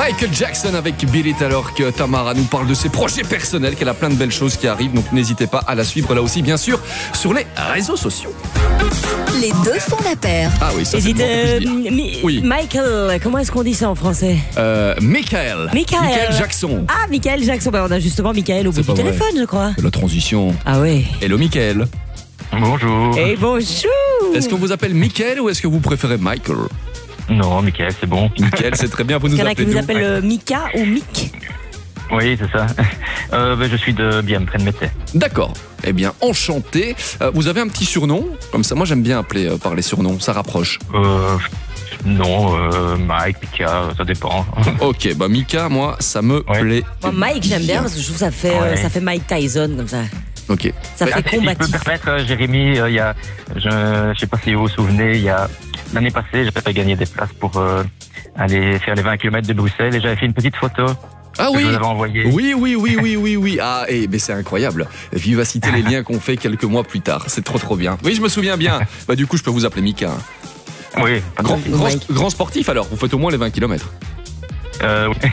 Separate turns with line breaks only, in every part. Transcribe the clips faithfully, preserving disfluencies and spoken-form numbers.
Michael Jackson avec Beat It, alors que Tamara nous parle de ses projets personnels, qu'elle a plein de belles choses qui arrivent, donc n'hésitez pas à la suivre là aussi, bien sûr, sur les réseaux sociaux.
Les deux font la paire.
Ah oui, ça
Hésite,
c'est le
euh,
moins que je puisse dire.
Mi-
Oui.
Michael, comment est-ce qu'on dit ça en français?
Euh, Michael.
Michael.
Michael Jackson.
Ah, Michael Jackson. Bah, on a justement Michael au bout
C'est
du
pas vrai.
téléphone, je crois.
La transition.
Ah ouais.
Hello Michael.
Bonjour.
Et bonjour.
Est-ce qu'on vous appelle Michael ou est-ce que vous préférez Michael?
Non, Mickaël, c'est bon.
Michael, c'est très bien, vous
Il
nous
y en a qui
appelez
vous
d'où?
appellent euh, Mika ou Mick.
Oui, c'est ça. Euh, ben, je suis de Bienne, près de Métais.
D'accord. Eh bien, enchanté. Euh, vous avez un petit surnom? Comme ça, moi j'aime bien appeler euh, par les surnoms, ça rapproche.
Euh, non, euh, Mike, Pika, ça dépend.
Ok, bah Mika, moi, ça me
Ouais.
plaît.
Moi, Mike, j'aime bien parce que je trouve que ça fait, euh,
Ouais.
ça fait Mike Tyson comme ça.
Ok.
Ça
Ah,
fait
si je peux me
combatif.
permettre, euh, Jérémy, euh, il y a, je ne sais pas si vous vous souvenez, il y a l'année passée, j'avais fait gagner des places pour euh, aller faire les vingt kilomètres de Bruxelles et j'avais fait une petite photo
Ah
que
oui.
je vous avais envoyée.
Oui, oui, oui, oui, oui, oui. Ah, et mais c'est incroyable. Vivacité, les liens qu'on fait quelques mois plus tard. C'est trop, trop bien. Oui, je me souviens bien. Bah, du coup, je peux vous appeler Mika.
Oui, pas de
Grand,
souci.
grand,
Mike.
grand sportif alors. Vous faites au moins les vingt kilomètres.
Euh, oui,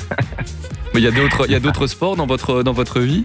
Mais il y a d'autres, il y a d'autres sports dans votre, dans votre vie?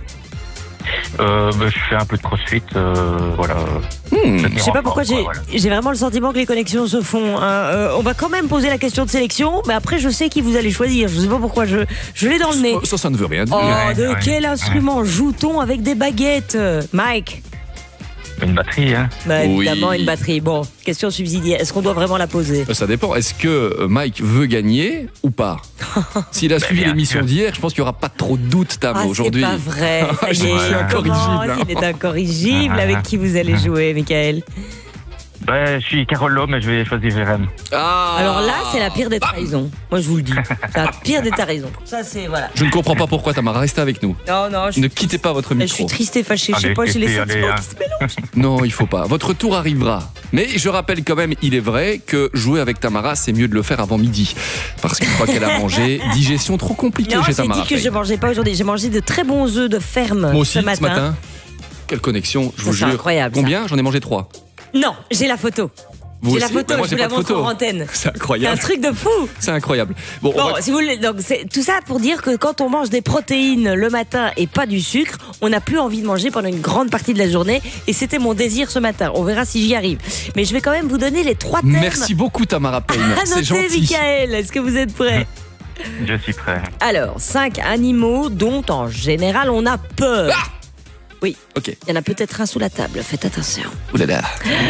euh, ben, je fais un peu de crossfit, euh, voilà.
Hmm.
Je sais pas pourquoi j'ai
Voilà.
j'ai vraiment le sentiment que les connexions se font. hein. Euh, on va quand même poser la question de sélection, mais après je sais qui vous allez choisir. Je sais pas pourquoi je je l'ai dans le nez.
Ça, ça ne veut rien dire.
Oh,
Ouais,
de
ouais.
quel instrument joue-t-on avec des baguettes, euh, Mike?
Une batterie, hein.
Bah
Oui.
évidemment une batterie. Bon, question subsidiaire. Est-ce qu'on doit vraiment la poser?
Ça dépend. Est-ce que euh, Mike veut gagner ou pas? S'il a suivi
bien
l'émission
sûr.
d'hier, je pense qu'il n'y aura pas trop de doute, Tam,
Ah, c'est
aujourd'hui.
pas vrai. Ça y
Je
est,
suis
il
incorrigible,
commence,
hein.
il est incorrigible. Avec qui vous allez jouer, Michael?
Ben, je suis Carolo, mais je vais choisir Jérém.
Ah.
Alors là, c'est la pire des trahisons. Moi, je vous le dis. C'est la pire des trahisons. Ça, c'est voilà.
Je ne comprends pas pourquoi, Tamara. Restez avec nous.
Non, non, je
Ne
suis,
quittez pas votre
je
micro.
suis triste et fâchée. Je sais
Allez,
pas, j'ai les
allez,
sentiments
allez,
qui se mélangent.
Non, il faut pas. Votre tour arrivera. Mais je rappelle quand même, il est vrai que jouer avec Tamara, c'est mieux de le faire avant midi. Parce qu'une fois qu'elle a mangé, digestion trop compliquée
Non,
chez
j'ai
Tamara.
dit que je mangeais pas aujourd'hui. J'ai mangé de très bons œufs de ferme
Moi aussi,
ce matin.
Quelle connexion, je
Ça,
vous
c'est
jure.
incroyable, ça.
Combien? J'en ai mangé trois.
Non, j'ai la photo.
Vous
J'ai la
aussi
photo,
Mais moi,
je
j'ai
vous la
pas de
montre
photo.
en antenne.
C'est
C'est un
incroyable.
truc de fou.
C'est incroyable. Bon, on
Bon,
va-
si vous voulez, donc c'est tout ça pour dire que quand on mange des protéines le matin et pas du sucre, on n'a plus envie de manger pendant une grande partie de la journée. Et c'était mon désir ce matin. On verra si j'y arrive. Mais je vais quand même vous donner les trois thèmes.
Merci beaucoup, Tamara Payne.
À
C'est
noter,
gentil.
Michael. Est-ce que vous êtes prêts?
Je suis prêt.
Alors, cinq animaux dont en général on a peur.
Ah
Oui,
Ok.
il y en a peut-être un sous la table. Faites attention.
Ouh là là.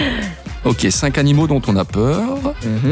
Ok, cinq animaux dont on a peur.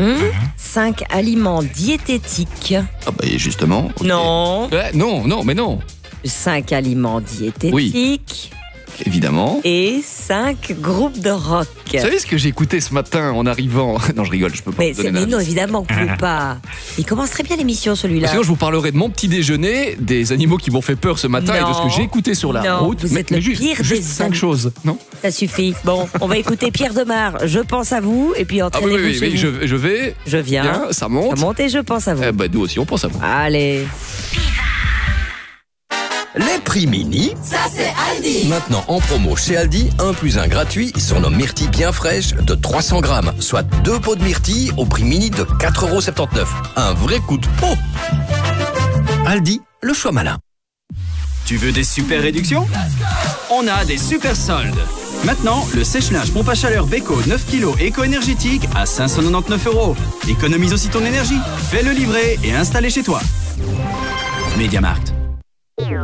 Cinq aliments diététiques.
Ah bah justement. ok.
Non.
Ouais, non, non, mais non.
Cinq aliments diététiques.
Évidemment.
Et cinq groupes de rock.
Vous savez ce que j'ai écouté ce matin en arrivant? Non, je rigole, je peux pas
Mais,
vous
c'est-
donner
mais
l'indice.
non, évidemment, vous pouvez pas. Il commence très bien l'émission, celui-là.
Sinon, je vous parlerai de mon petit déjeuner, des animaux qui m'ont fait peur ce matin
Non.
et de ce que j'ai écouté sur la
Non,
route.
vous
mais
êtes le
mais juste,
pire
juste
des
cinq
amis.
choses, non?
Ça suffit. Bon, on va écouter Pierre Demar. Je pense à vous. Et puis
Ah oui,
entraînez-vous
oui, oui,
chez
oui,
vous.
je, je vais.
Je viens.
Bien, ça monte.
Ça monte et je pense à vous.
Eh ben, nous aussi, on pense à vous.
Allez.
Les prix mini,
Ça, c'est Aldi.
maintenant en promo chez Aldi, un plus un gratuit sur nos myrtilles bien fraîches de trois cents grammes, soit deux pots de myrtilles au prix mini de quatre euros soixante-dix-neuf. Un vrai coup de pot. Aldi, le choix malin.
Tu veux des super réductions? On a des super soldes. Maintenant, le sèche-linge pompe à chaleur Beko neuf kilos éco-énergétique à cinq cent quatre-vingt-dix-neuf euros. Économise aussi ton énergie. Fais-le livrer et installer chez toi. MediaMarkt.